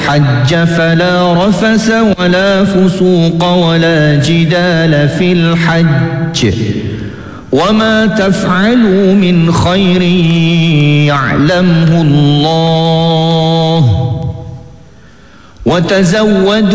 الحج فلا رفث ولا فسوق ولا جدال في الحج وما تفعلوا من خير يعلمه الله وتزودوا